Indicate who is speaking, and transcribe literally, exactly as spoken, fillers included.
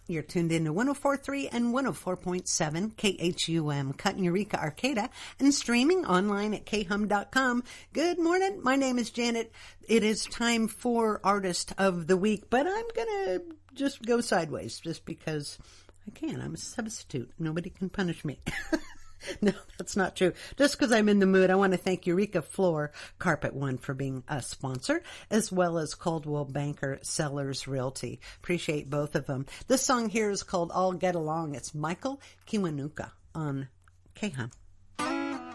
Speaker 1: You're tuned in to one oh four point three and one oh four point seven K H U M, Cut in Eureka, Arcata, and streaming online at k hum dot com. Good morning. My name is Janet. It is time for Artist of the Week, but I'm going to just go sideways just because I can. I'm a substitute. Nobody can punish me. No, that's not true. Just because I'm in the mood, I want to thank Eureka Floor Carpet One for being a sponsor, as well as Coldwell Banker Sellers Realty. Appreciate both of them. This song here is called All Get Along. It's Michael Kiwanuka on K-Hum.